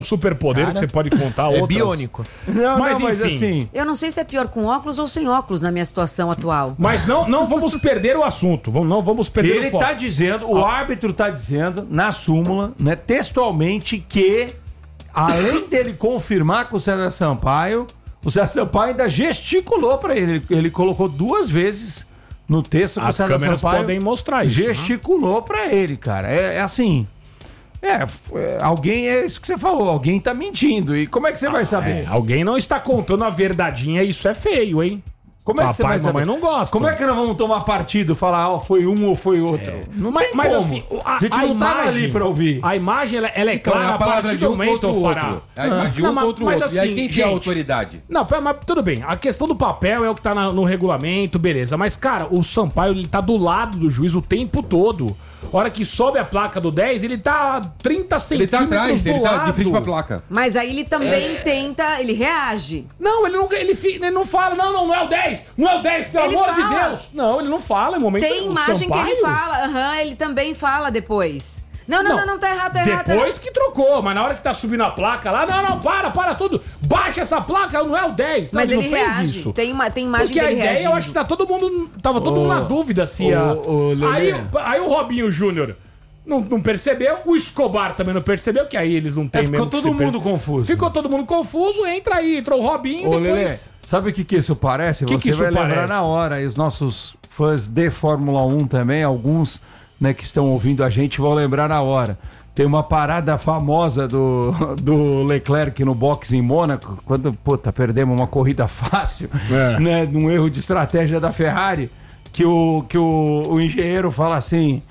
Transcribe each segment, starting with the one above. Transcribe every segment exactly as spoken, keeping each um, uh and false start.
superpoder que você pode contar outras. É biônico. Não, mas, não, mas enfim. assim... Eu não sei se é pior com óculos ou sem óculos na minha situação atual. Mas não, não vamos perder o assunto. Vamos, não vamos perder Ele o foco. tá dizendo, o árbitro tá dizendo, na súmula, né, textualmente, que além dele confirmar com o César Sampaio, o César Sampaio ainda gesticulou pra ele. Ele, ele colocou duas vezes no texto que As o César câmeras Sampaio podem mostrar isso. gesticulou né? pra ele, cara. É, é assim... É, é, alguém, é isso que você falou, alguém tá mentindo. E como é que você vai saber? É, alguém não está contando a verdadeinha, isso é feio, hein? Como é que você Papai vai e mamãe saber? não gostam. Como é que nós vamos tomar partido, falar, ó, foi um ou foi outro? É. Não Mas, tem mas como. assim, a, a gente a não tava imagem, ali pra ouvir. A imagem, ela, ela é Então, clara é a a palavra partir de do um momento, contra o Fará. outro. É a imagem de um Não, mas- contra o mas outro. E aí assim, quem tinha gente, autoridade? Não, pera, mas tudo bem. A questão do papel é o que tá na- no regulamento, beleza. Mas, cara, o Sampaio, ele tá do lado do juiz o tempo todo. A hora que sobe a placa do dez, ele tá trinta Ele tá centímetros atrás, do ele tá lado. de frente pra placa. Mas aí ele também tenta, ele reage. Não, ele não, ele, fi- ele não fala, não, não, não é o dez, não é o dez, pelo Ele amor de fala. Deus. Não, ele não fala, em momento Tem o imagem que ele Sampaio- fala, aham, ele também fala depois. Não, não, não, não, tá errado, tá errado. tá Depois que trocou, mas na hora que tá subindo a placa lá, não, não, para, para tudo. Baixa essa placa, não é o dez. Não, Mas ele, ele não fez reage. isso. Tem, uma, tem imagem Porque a dele ideia, reagindo. eu acho que tá todo mundo. Tava todo Ô, mundo na dúvida se a. ô, ô, Lelê. aí, aí o Robinho Júnior não, não percebeu, o Escobar também não percebeu, que aí eles não têm É, ficou mesmo que todo se mundo perce- confuso. Ficou todo mundo confuso, entra aí, entrou o Robinho Ô, e Lelê, depois. sabe o que, que isso parece? Que Você que isso vai lembrar parece? na hora. E os nossos fãs de Fórmula um também, alguns né, que estão ouvindo a gente, vão lembrar na hora. Tem uma parada famosa do, do Leclerc no boxe em Mônaco, quando, puta, perdemos uma corrida fácil, É. né, num erro de estratégia da Ferrari, que o, que o, o engenheiro fala assim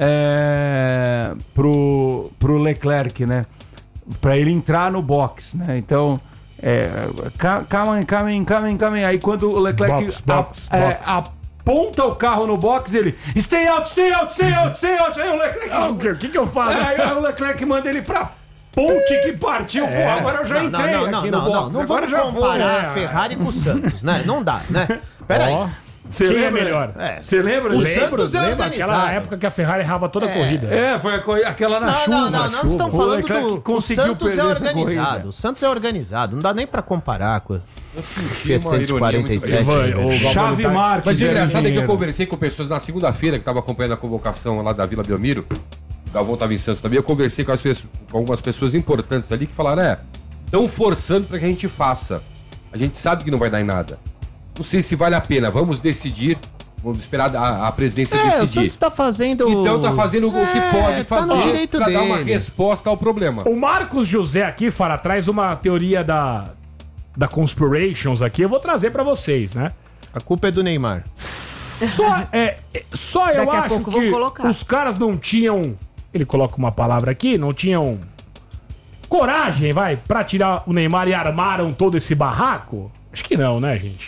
é, pro, pro Leclerc, né, pra ele entrar no box, né, então... É, ca- calma, calma, calma, calma. Aí quando o Leclerc Box, box, a- é, box. aponta o carro no box, ele stay out, stay out, stay out, stay out. Aí o Leclerc, Ah, o que, o que que eu falo? aí o Leclerc manda ele pra ponte que partiu. Pô, agora eu já Não, entrei não, não, aqui não, no não, box. não agora vamos já foi. comparar É. a Ferrari com o Santos, né? Não dá, né? Pera aí. Ó, Você quem é lembra? melhor? Você lembra? O disso? Santos é Lembra organizado. aquela época que a Ferrari errava toda a corrida? É, foi a co- aquela na Não, chuva. não, não, não, chuva. estamos O falando Leclerc do... O conseguiu Santos é perder essa organizado, corrida. o Santos é organizado, não dá nem pra comparar com a Tinha uma Fiat cento e quarenta e sete. Ivan, né, o velho? Galvão Chave tá- Marques. Mas o era engraçado é que eu engenheiro. conversei com pessoas na segunda-feira, que estava acompanhando a convocação lá da Vila Belmiro. O Galvão estava em Santos também. Eu conversei com, as pessoas- com algumas pessoas importantes ali que falaram: é, estão forçando para que a gente faça. A gente sabe que não vai dar em nada. Não sei se vale a pena. Vamos decidir. Vamos esperar a, a presidência É, o decidir. Santos tá fazendo... Então tá fazendo o que É, pode tá no fazer direito para dar uma dele. resposta ao problema. O Marcos José aqui, Fara, traz uma teoria da, da Conspirations aqui. Eu vou trazer pra vocês, né? A culpa é do Neymar. Só, é, é- só eu Daqui a acho pouco eu vou que colocar. os caras não tinham... Ele coloca uma palavra aqui, não tinham coragem, vai, pra tirar o Neymar e armaram todo esse barraco? Acho que não, né, gente?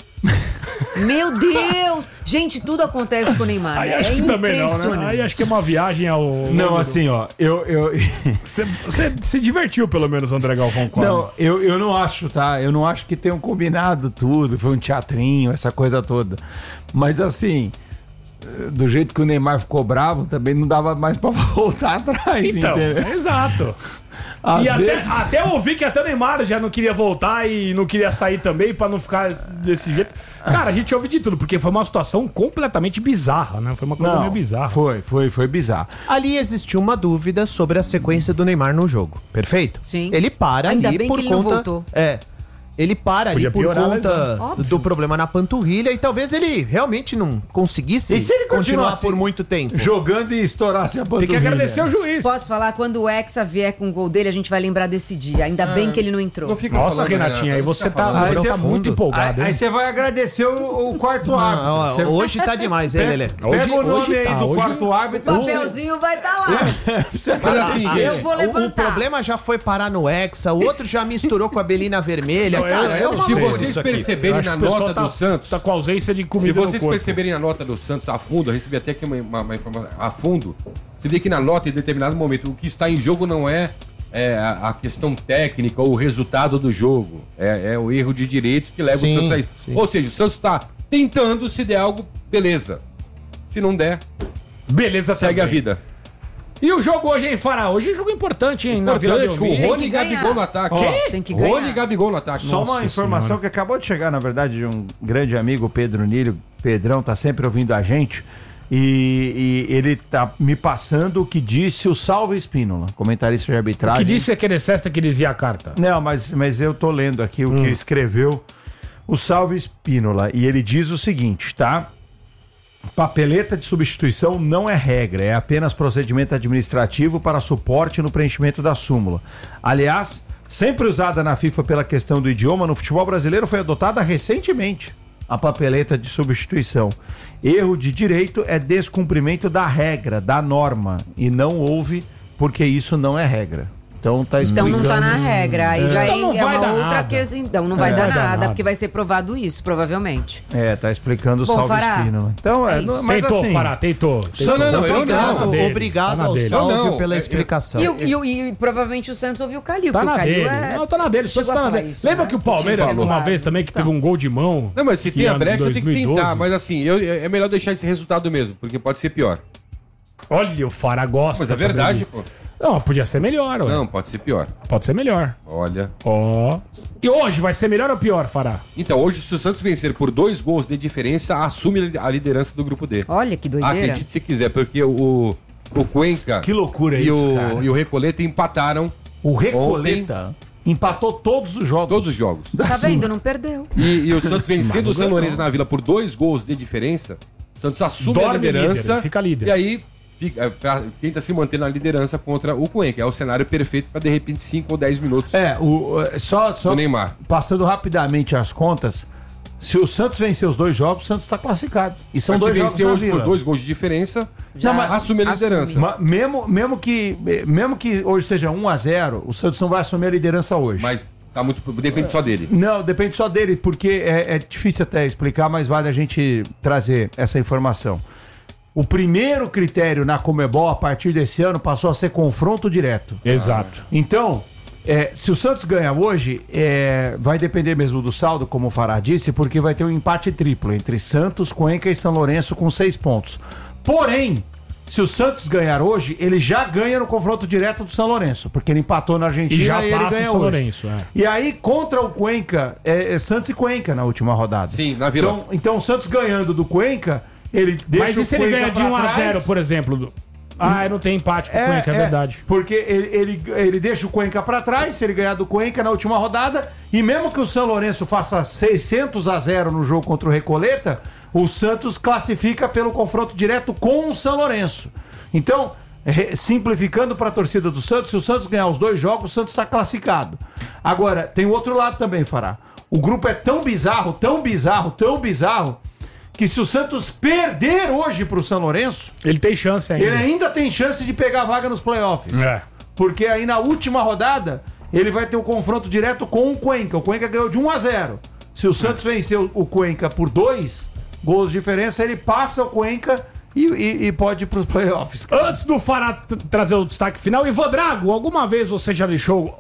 Meu Deus! Gente, tudo acontece com o Neymar. Aí né? acho É que também não, né? impressionante. Aí acho que é uma viagem ao... Não, assim, ó, eu... eu... Você, você se divertiu, pelo menos, André Galvão, com a- Não, eu, eu não acho, tá? Eu não acho que tenham combinado tudo, foi um teatrinho, essa coisa toda. Mas assim, do jeito que o Neymar ficou bravo, também não dava mais pra voltar atrás, Então, entendeu? exato. Às e até, vezes... até eu ouvi que até o Neymar já não queria voltar e não queria sair também pra não ficar desse jeito. Cara, a gente ouve de tudo, porque foi uma situação completamente bizarra, né? Foi uma coisa Não, meio bizarra. Foi, foi, foi bizarro. Ali existiu uma dúvida sobre a sequência do Neymar no jogo, perfeito? Sim. Ele para Ainda ali bem por que ele não conta... voltou. É. Ele para Podia ali por piorar a conta lesão. Óbvio. do problema na panturrilha e talvez ele realmente não conseguisse E se ele continuar continuasse por muito tempo. Jogando e estourasse a Tem panturrilha. que agradecer o juiz. Posso falar, quando o Hexa vier com o gol dele, a gente vai lembrar desse dia. Ainda bem que ele não entrou. Não fica Nossa, falando, Renatinha, Renato, aí não você fica tá, falando. Aí você você tá é muito fundo. empolgado, Aí hein? você vai agradecer o, o quarto Não, árbitro. ó, Você hoje tá demais, hein, Lelê? pega Hoje- o nome hoje aí tá, do hoje- quarto árbitro. O papelzinho vai estar lá. Você Mas assim, Eu vou O- O, levantar. problema já foi parar no Hexa, o outro já misturou com a Belina Vermelha. Não, eu- Cara, é eu uma Se sei loucura vocês isso aqui. perceberem Eu acho na que o pessoal nota tá- do Santos, Tá com ausência de se comida no vocês corpo. perceberem na nota do Santos a fundo, eu recebi até aqui uma, uma- uma informação a fundo, você vê que na nota, em determinado momento, o que está em jogo não é, é, a, a questão técnica ou o resultado do jogo, é, é o erro de direito que leva Sim, o Santos a isso. sim. Ou seja, o Santos está tentando, se der algo, beleza. Se não der, Beleza, segue também. a vida. E o jogo hoje, hein, Fará? Hoje é jogo importante, hein? Na Vila Importante, com o Belmiro. Rony e ganhar. Gabigol no ataque. Quê? Tem que ganhar. Rony e Gabigol no ataque. Só uma Nossa informação Senhora. que acabou de chegar, na verdade, de um grande amigo, Pedro Nílio. Pedrão tá sempre ouvindo a gente. E, e ele tá me passando o que disse o Salve Espínola, comentarista de O arbitragem. que disse aquele cesta que dizia a carta? Não, mas, mas eu tô lendo aqui o que escreveu o Salve Espínola. E ele diz o seguinte, tá? Papeleta de substituição não é regra, é apenas procedimento administrativo para suporte no preenchimento da súmula. Aliás, sempre usada na FIFA pela questão do idioma, no futebol brasileiro foi adotada recentemente a papeleta de substituição. Erro de direito é descumprimento da regra, da norma, e não houve porque isso não é regra. Então tá Então explicando... não tá na regra. Aí já Então não é vai uma dar outra nada. questão. Então não vai É, dar vai dar nada, nada. porque vai ser provado isso, provavelmente. É, tá explicando o Bom, Salve Fará, Espínola. Então, é, é isso. mas Tentou, assim... Fará, tentou. Não, não, não, eu Obrigado, não. dele, obrigado tá na ao dele. Salve Não, não, pela é- explicação. E, o- e, o- e provavelmente o Santos ouviu o Calil. Tá porque na o Calil dele. é- Não, tá na dele. O Santos chegou tá a na falar dele. isso, Lembra né? que o Palmeiras, Falou. uma vez também, que teve um gol de mão? Não, mas se que tem a ano brecha, de tem que dois mil e doze. tentar. Mas assim, eu, é melhor deixar esse resultado mesmo, porque pode ser pior. Olha, o Fará gosta. Mas é verdade, também. pô. Não, podia ser melhor, ué. Não, pode ser pior. Pode ser melhor. Olha. Ó. E hoje vai ser melhor ou pior, Fará? Então, hoje, se o Santos vencer por dois gols de diferença, assume a liderança do grupo D. Olha que doideira. Acredite se quiser, porque o, o Cuenca Que loucura e, isso, o, cara. e o Recoleta empataram O Recoleta empatou todos os jogos. todos os jogos. Tá vendo? Não perdeu. E, e o Santos vencendo o São ganhou. Lourenço na Vila por dois gols de diferença, o Santos assume Dorme a liderança. líder, fica líder. E aí fica, é, pra- tenta se manter na liderança contra o Cuenca. É o cenário perfeito para de repente cinco ou dez minutos É, o, o- só, só do Neymar. passando rapidamente as contas, se o Santos vencer os dois jogos, o Santos está classificado. E são Mas se dois jogos vencer na hoje Vila. por dois gols de diferença, Já não, mas assume a assume. liderança. Ma- mesmo, mesmo, que, mesmo que hoje seja um a zero, o Santos não vai assumir a liderança hoje. Mas tá muito. Depende só dele. Não, depende só dele, porque é, é difícil até explicar, mas vale a gente trazer essa informação. O primeiro critério na Comebol, a partir desse ano, passou a ser confronto direto. Exato. Então, é, se o Santos ganha hoje, é, vai depender mesmo do saldo, como o Fará disse, porque vai ter um empate triplo entre Santos, Cuenca e São Lourenço com seis pontos. Porém, se o Santos ganhar hoje, ele já ganha no confronto direto do São Lourenço, porque ele empatou na Argentina E já e ele passa o ganha São hoje. Lourenço, é. E aí, contra o Cuenca, é, é Santos e Cuenca na última rodada. Sim, na Vila. Então, então o Santos ganhando do Cuenca, ele deixa Mas e o se ele Cuenca ganhar de pra um a zero, trás? por exemplo? do- Ah, não tem empate com o Cuenca, é verdade. Porque ele, ele, ele deixa o Cuenca pra trás, se ele ganhar do Cuenca na última rodada, e mesmo que o São Lourenço faça seiscentos a zero no jogo contra o Recoleta, o Santos classifica pelo confronto direto com o São Lourenço. Então, re- simplificando para a torcida do Santos, se o Santos ganhar os dois jogos, o Santos está classificado. Agora, tem o outro lado também, Fará. O grupo é tão bizarro, tão bizarro, tão bizarro, que se o Santos perder hoje pro São Lourenço, Ele tem chance ainda. ele ainda tem chance de pegar a vaga nos playoffs. É. Porque aí na última rodada, ele vai ter o confronto direto com o Cuenca. O Cuenca ganhou de um a zero. Se o Santos venceu o Cuenca por dois gols de diferença, ele passa o Cuenca e, e- e pode ir pros playoffs. Antes do Fará t- trazer o destaque final, Ivan Drago, alguma vez você já deixou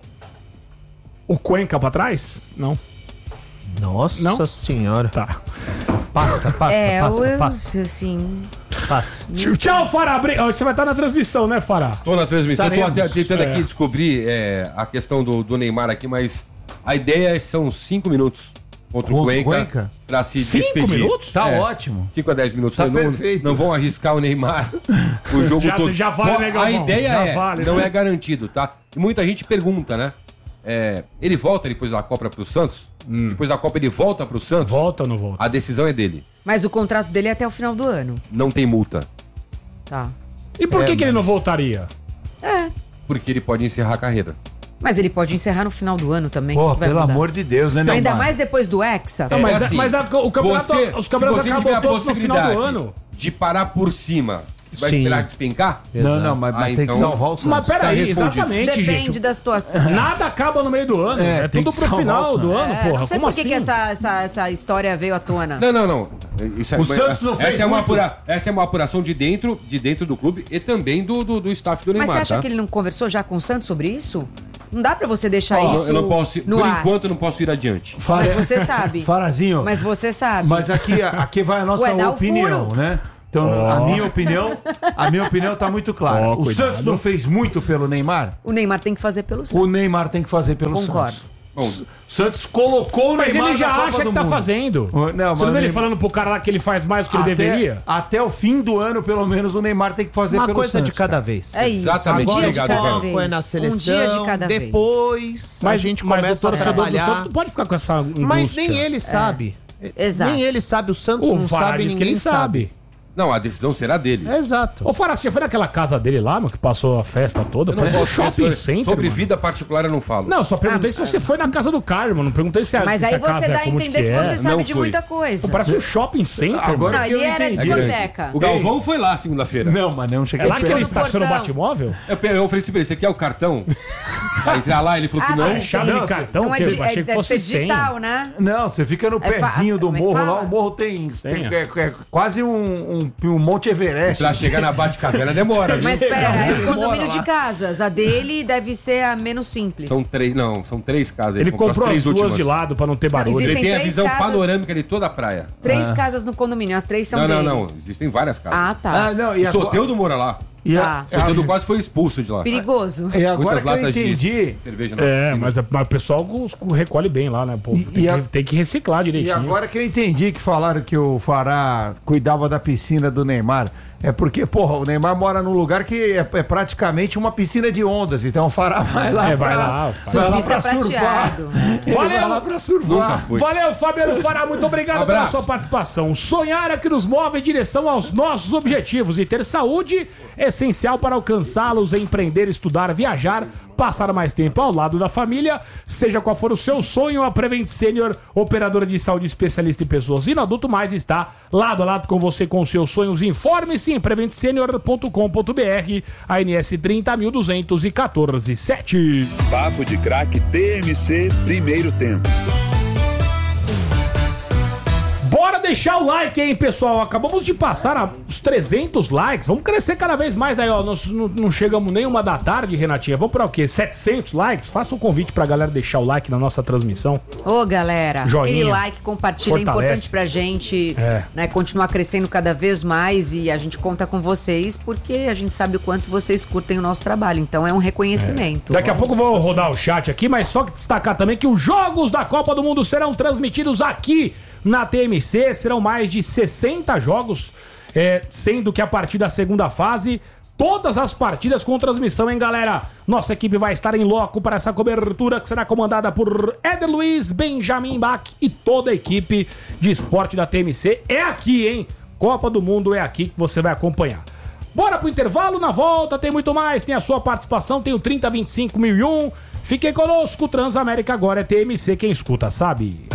o Cuenca pra trás? Não. Nossa Não? senhora. Tá. Passa, passa, É, passa, eu, passa, assim... passa. Tchau, Fará. Bri- Ó, Você vai estar na transmissão, né, Fará? Tô na transmissão, tô Estaremos. até tentando É. aqui descobrir é, a questão do, do Neymar aqui, mas a ideia é são cinco minutos contra o Contra o Cuenca, Cuenca? pra se Cinco despedir. minutos? Tá É. ótimo. cinco a dez minutos. Tá não, perfeito. não vão arriscar o Neymar o jogo Já- todo. já vale, Bom, né, A Galvão? ideia Já é, vale, não né? é garantido, tá? E muita gente pergunta, né? É, ele volta depois da Copa pro Santos? Depois da Copa ele volta pro Santos? Volta ou não volta? A decisão é dele. Mas o contrato dele é até o final do ano. Não tem multa. Tá. E por que, É, que ele não mas- voltaria? É. Porque ele pode encerrar a carreira. Mas ele pode encerrar no final do ano também. Pô, que vai pelo mudar. amor de Deus, né, Neymar? Ainda mais depois do Hexa. Não, mas, É assim, mas a- o campeonato, Você- os se campeonatos você tiver acabam a todos no final do possibilidade ano. de parar por cima, você vai Sim. esperar despencar? Não, não, mas, Ah, mas tem que então- salvar o Santos. Mas Tá peraí, respondido. exatamente, Depende gente. da situação. Nada acaba no meio do ano. É, É, tem tudo que pro salvar final o do Santos. ano, É, porra. não sei Como por que assim? que essa, essa, essa história veio à tona. Não, não, não. Isso é, O Santos não fez essa, é uma muito. apura- essa é uma apuração de dentro, de dentro do clube e também do, do, do staff do Mas Neymar, você acha tá? que ele não conversou já com o Santos sobre isso? Não dá pra você deixar Eu não- isso eu não posso, no por ar. enquanto eu não posso ir adiante. Fala- Mas você sabe. Farazinho, Mas você sabe. mas aqui, aqui vai a nossa Ué, dá o opinião, furo. né? Então, Ó. a minha opinião, a minha opinião tá muito clara. Ó, o cuidado. Santos não fez muito pelo Neymar? O Neymar tem que fazer pelo Santos. O Neymar tem que fazer pelo Concordo. Santos. Bom, O Santos colocou o Mas Neymar ele já na Copa acha do que tá Mundo. fazendo. O- não, mas Você não vê o ele Neymar- falando pro cara lá que ele faz mais do que ele até, deveria? até o fim do ano, pelo menos, o Neymar tem que fazer Uma pelo coisa Santos. de cada cara. vez. É isso. Exatamente, um dia obrigado, de cada Ivan. vez. Foco é na seleção, Um dia de cada vez. depois a gente mas começa o a torcedor do trabalhar. Santos não pode ficar com essa indústria. Mas nem ele sabe. Exato. Nem ele sabe, o Santos O não Fará sabe, diz que ninguém ele sabe. não, a decisão será dele. Exato. Ô, Fará, você já foi naquela casa dele lá, meu, que passou a festa toda? Eu não Parece um posso shopping sobre, center, sobre mano. vida particular eu não falo. Não, só perguntei Ah, se você foi na casa do Carmo, não perguntei se a, Mas se aí a casa você dá é a como de entender que, é. você sabe Não de fui. muita coisa. Parece um shopping center, Agora mano. Não, que ele eu era entendi. discoteca. O Galvão foi lá segunda-feira. Não, mas não É cheguei lá que ficou ele no estaciona o portão. Batmóvel? Eu, eu ofereci pra ele, você quer o cartão? Pra entrar lá, ele falou que Ah, não. não, É chave Não, de cartão? Não é, que eu di- achei é, que deve fosse ser senha. digital, né? Não, você fica no É fa- pezinho do como é que morro fala? lá, o morro tem, tem Senha. é, é quase um, um, um Monte Everest. Pra chegar na Bate-Caverna demora, viu? Mas pera, é um Demora condomínio lá. de casas. A dele deve ser a menos simples. São três, não, são três casas. Ele comprou as três duas últimas. de lado pra não ter barulho. existe- Ele tem a três visão casas- panorâmica de toda a praia. Três casas no condomínio, as três são Não, não, dele. não. Existem várias casas. Ah, tá. Ah, não, e O agora, Soteldo mora lá. e, a- Tá. O Soteldo quase foi expulso de lá. Perigoso. e agora Muitas que eu latas entendi, de cerveja na É, piscina. mas, a- mas o pessoal os- recolhe bem lá, né? Pô, E- tem, e a- que, tem que reciclar e direitinho. agora que eu entendi que falaram que o Fará cuidava da piscina do Neymar, é porque, porra, o Neymar mora num lugar que é, é praticamente uma piscina de ondas, então o Fará vai lá É, vai pra, lá, vai lá Surfista pra surfar. prateado. Ele Valeu! vai lá pra surfar. Nunca fui. Valeu, Fabiano Fará, muito obrigado pela Abraço. sua participação. Sonhar é que nos move em direção aos nossos objetivos e ter saúde é essencial para alcançá-los, empreender, estudar, viajar, passar mais tempo ao lado da família. Seja qual for o seu sonho, a Prevent Senior, operadora de saúde especialista em pessoas e no adulto mais, está lado a lado com você com os seus sonhos. Informe-se em prevent senior ponto com ponto br, A N S trinta mil duzentos e quatorze sete. Papo de Craque T M C, primeiro tempo. Bora deixar o like, hein, pessoal? Acabamos de passar a- os trezentos likes. Vamos crescer cada vez mais aí, ó. Nós não, não chegamos nem uma da tarde, Renatinha. Vamos pra o quê? setecentos likes? Faça um convite pra galera deixar o like na nossa transmissão. Ô, galera, Joinha. aquele like, compartilha, é Fortalece. importante pra gente É. né, continuar crescendo cada vez mais e a gente conta com vocês porque a gente sabe o quanto vocês curtem o nosso trabalho. Então é um reconhecimento. Daqui a pouco eu vou rodar o chat aqui, mas só destacar também que os jogos da Copa do Mundo serão transmitidos aqui na T M C. Serão mais de sessenta jogos, é, sendo que a partir da segunda fase, todas as partidas com transmissão, hein, galera? Nossa equipe vai estar em loco para essa cobertura que será comandada por Éder Luiz, Benjamin Bach e toda a equipe de esporte da T M C. É aqui, hein? Copa do Mundo é aqui que você vai acompanhar. Bora pro intervalo, na volta tem muito mais, tem a sua participação, tem o trinta, vinte e cinco, mil e um. Fiquem conosco, Transamérica agora é T M C, quem escuta sabe.